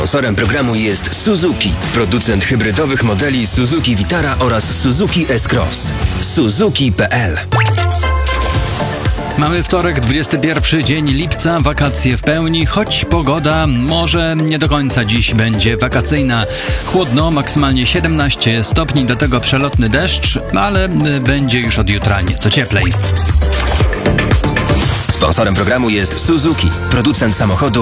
Sponsorem programu jest Suzuki, producent hybrydowych modeli Suzuki Vitara oraz Suzuki S-Cross. Suzuki.pl. Mamy wtorek, 21 dzień lipca, wakacje w pełni, choć pogoda może nie do końca dziś będzie wakacyjna. Chłodno, maksymalnie 17 stopni, do tego przelotny deszcz, ale będzie już od jutra nieco cieplej. Sponsorem programu jest Suzuki, producent samochodu